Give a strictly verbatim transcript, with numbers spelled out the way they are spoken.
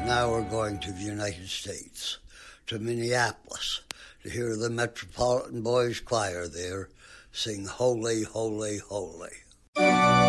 Now we're going to the United States, to Minneapolis, to hear the Metropolitan Boys Choir there sing Holy, Holy, Holy.